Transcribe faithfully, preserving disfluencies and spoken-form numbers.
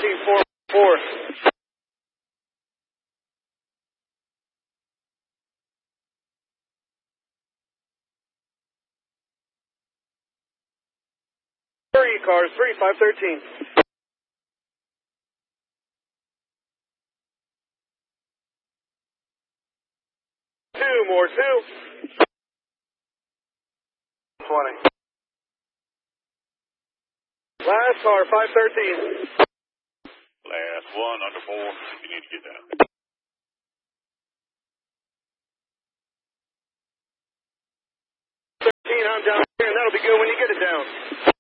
thirteen four four. Three cars, three five thirteen. Two more, two. twenty. Last car, five thirteen. Last one, under four. You need to get down. thirteen, I'm down here, and that'll be good when you get it down.